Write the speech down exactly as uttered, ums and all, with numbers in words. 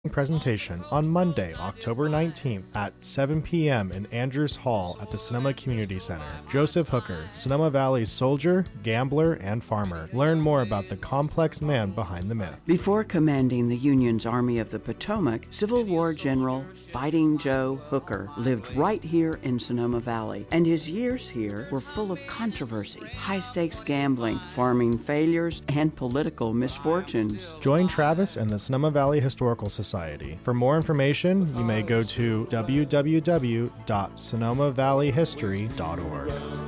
presentation on Monday, October nineteenth at seven p.m. in Andrews Hall at the Sonoma Community Center. Joseph Hooker, Sonoma Valley's soldier, gambler, and farmer. Learn more about the complex man behind the myth. Before commanding the Union's Army of the Potomac, Civil War General Fighting Joe Hooker lived right here in Sonoma Valley, and his years here were full of controversy, high-stakes gambling, farming failures, and political misfortunes. Join Travis and the Sonoma Valley Historical Society. For more information, you may go to w w w dot sonoma valley history dot org.